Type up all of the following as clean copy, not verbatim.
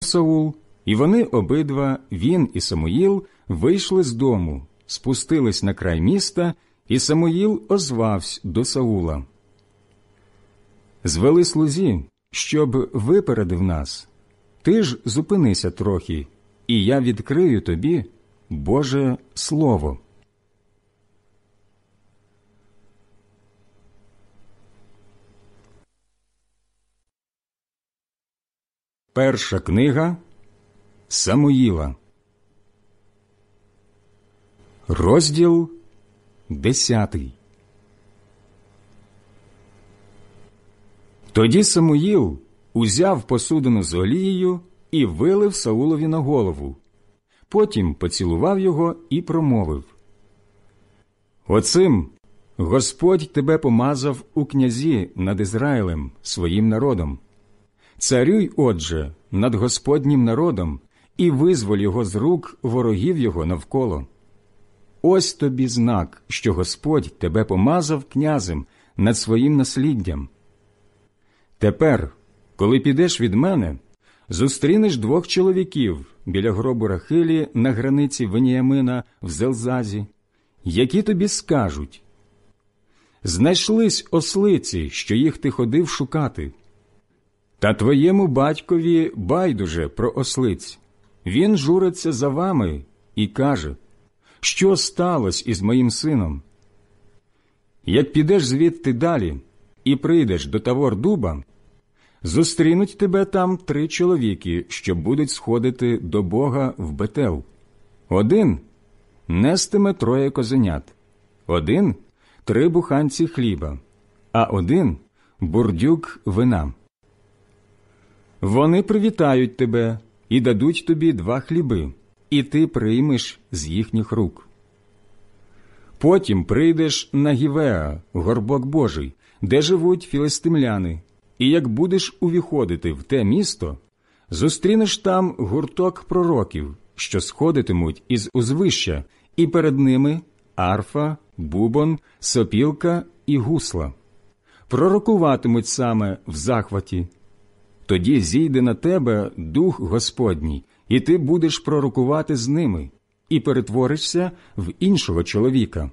Саул, і вони обидва, він і Самуїл, вийшли з дому, спустились на край міста, і Самуїл озвався до Саула. «Звели слузі, щоб випередив нас. Ти ж зупинися трохи, і я відкрию тобі Боже Слово». Перша книга Самуїла, розділ 10. Тоді Самуїл узяв посудину з олією і вилив Саулові на голову. Потім поцілував його і промовив: «Оцим Господь тебе помазав у князі над Ізраїлем, своїм народом. Царюй, отже, над Господнім народом і визволь його з рук ворогів його навколо. Ось тобі знак, що Господь тебе помазав князем над своїм насліддям. Тепер, коли підеш від мене, зустрінеш 2 чоловіків біля гробу Рахилі на границі Веніямина в Зелзазі, які тобі скажуть: знайшлись ослиці, що їх ти ходив шукати. Та твоєму батькові байдуже про ослиць. Він журиться за вами і каже: що сталося із моїм сином? Як підеш звідти далі і прийдеш до Тавор-дуба, зустрінуть тебе там 3 чоловіки, що будуть сходити до Бога в Бетел. Один нестиме 3 козенят, один 3 буханці хліба, а один бурдюк вина. Вони привітають тебе і дадуть тобі 2 хліби, і ти приймеш з їхніх рук. Потім прийдеш на Гівеа, горбок Божий, де живуть філистимляни, і як будеш увіходити в те місто, зустрінеш там гурток пророків, що сходитимуть із узвища, і перед ними арфа, бубон, сопілка і гусла. Пророкуватимуть саме в захваті. Тоді зійде на тебе Дух Господній, і ти будеш пророкувати з ними, і перетворишся в іншого чоловіка.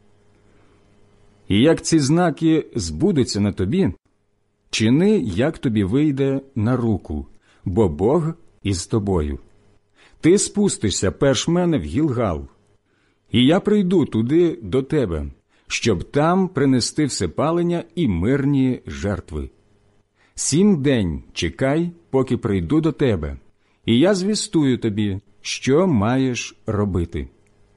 І як ці знаки збудуться на тобі, чини, як тобі вийде на руку, бо Бог із тобою. Ти спустишся перш мене в Гілгал, і я прийду туди до тебе, щоб там принести всепалення і мирні жертви. 7 день чекай, поки прийду до тебе, і я звістую тобі, що маєш робити».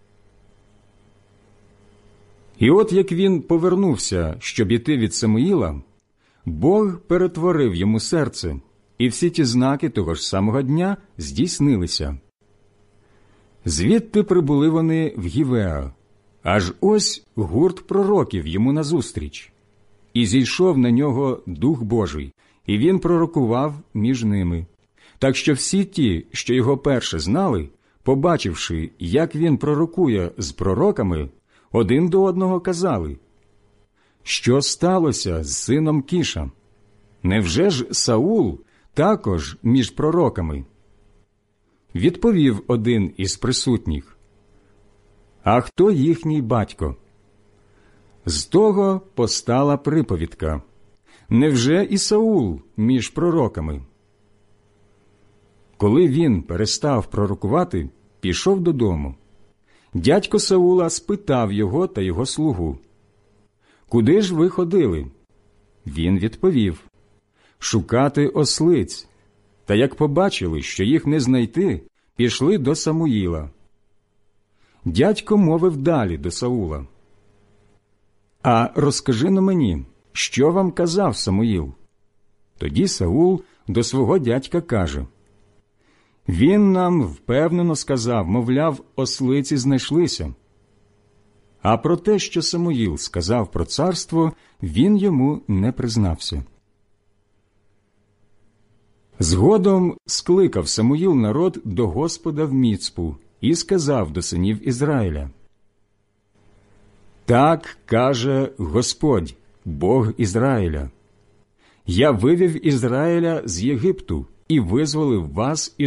І от як він повернувся, щоб іти від Самуїла, Бог перетворив йому серце, і всі ті знаки того ж самого дня здійснилися. Звідти прибули вони в Гівеа, аж ось гурт пророків йому назустріч. І зійшов на нього Дух Божий, і він пророкував між ними. Так що всі ті, що його перше знали, побачивши, як він пророкує з пророками, один до одного казали: «Що сталося з сином Кіша? Невже ж Саул також між пророками?» Відповів один із присутніх: «А хто їхній батько?» З того постала приповідка: «Невже і Саул між пророками?» Коли він перестав пророкувати, пішов додому. Дядько Саула спитав його та його слугу: «Куди ж ви ходили?» Він відповів: «Шукати ослиць». Та як побачили, що їх не знайти, пішли до Самуїла. Дядько мовив далі до Саула: «А розкажи-но мені, що вам казав Самуїл?» Тоді Саул до свого дядька каже: «Він нам впевнено сказав, мовляв, ослиці знайшлися». А про те, що Самуїл сказав про царство, він йому не признався. Згодом скликав Самуїл народ до Господа в Міцпу і сказав до синів Ізраїля: «Так каже Господь, Бог Ізраїля: я вивів Ізраїля з Єгипту і визволив вас із